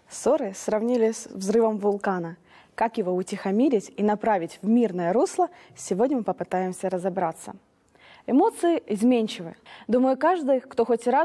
Ссоры сравнили с взрывом вулкана. Как его утихомирить и направить в мирное русло, сегодня мы попытаемся разобраться. Эмоции изменчивы. Думаю, каждый, кто хоть раз